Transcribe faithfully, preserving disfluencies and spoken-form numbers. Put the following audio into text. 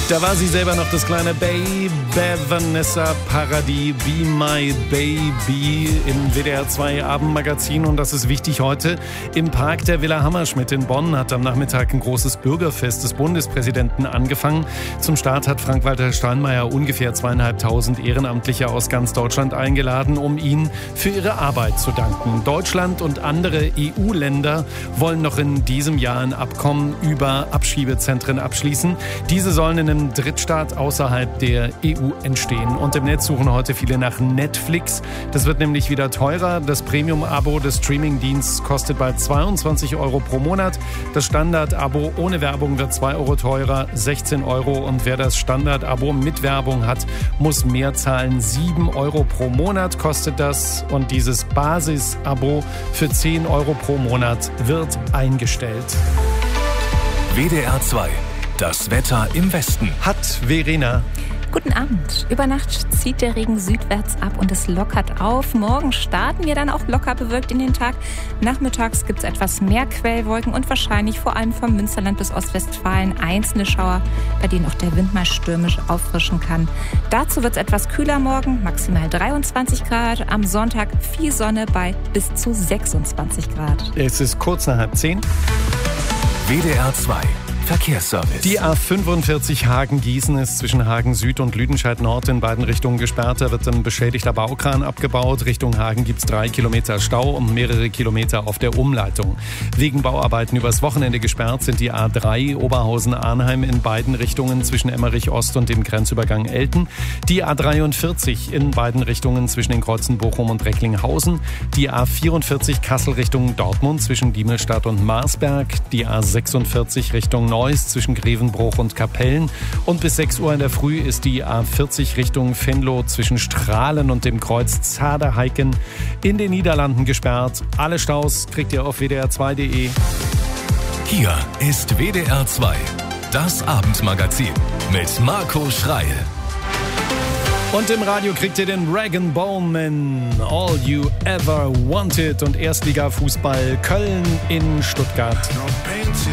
Da war sie selber noch das kleine Baby, Vanessa Paradis, Be My Baby im W D R zwei Abendmagazin. Und das ist wichtig heute. Im Park der Villa Hammerschmidt in Bonn hat am Nachmittag ein großes Bürgerfest des Bundespräsidenten angefangen. Zum Start hat Frank-Walter Steinmeier ungefähr zweieinhalbtausend Ehrenamtliche aus ganz Deutschland eingeladen, um ihnen für ihre Arbeit zu danken. Deutschland und andere E U-Länder wollen noch in diesem Jahr ein Abkommen über Abschiebezentren abschließen. Diese sollen in einem Drittstaat außerhalb der E U entstehen. Und im Netz suchen heute viele nach Netflix. Das wird nämlich wieder teurer. Das Premium-Abo des Streaming-Dienstes kostet bald zweiundzwanzig Euro pro Monat. Das Standard-Abo ohne Werbung wird zwei Euro teurer, sechzehn Euro. Und wer das Standard-Abo mit Werbung hat, muss mehr zahlen. sieben Euro pro Monat kostet das. Und dieses Basis-Abo für zehn Euro pro Monat wird eingestellt. W D R zwei. Das Wetter im Westen. Hat Verena. Guten Abend. Über Nacht zieht der Regen südwärts ab und es lockert auf. Morgen starten wir dann auch locker bewölkt in den Tag. Nachmittags gibt es etwas mehr Quellwolken und wahrscheinlich vor allem vom Münsterland bis Ostwestfalen einzelne Schauer, bei denen auch der Wind mal stürmisch auffrischen kann. Dazu wird es etwas kühler morgen, maximal dreiundzwanzig Grad. Am Sonntag viel Sonne bei bis zu sechsundzwanzig Grad. Es ist kurz nach halb zehn. W D R zwei. Verkehrsservice. Die A fünfundvierzig Hagen-Gießen ist zwischen Hagen Süd und Lüdenscheid Nord in beiden Richtungen gesperrt. Da wird ein beschädigter Baukran abgebaut. Richtung Hagen gibt es drei Kilometer Stau und mehrere Kilometer auf der Umleitung. Wegen Bauarbeiten übers Wochenende gesperrt sind die A drei Oberhausen-Arnheim in beiden Richtungen zwischen Emmerich Ost und dem Grenzübergang Elten. Die A dreiundvierzig in beiden Richtungen zwischen den Kreuzen Bochum und Recklinghausen. Die A vierundvierzig Kassel Richtung Dortmund zwischen Diemelstadt und Marsberg. Die A sechsundvierzig Richtung Neuss zwischen Grevenbruch und Kapellen. Und bis sechs Uhr in der Früh ist die A vierzig Richtung Venlo zwischen Strahlen und dem Kreuz Zaderheiken in den Niederlanden gesperrt. Alle Staus kriegt ihr auf w d r zwei punkt d e. Hier ist W D R zwei, das Abendmagazin mit Marco Schreil. Und im Radio kriegt ihr den Rag and Bone Man, All You Ever Wanted und Erstliga-Fußball Köln in Stuttgart.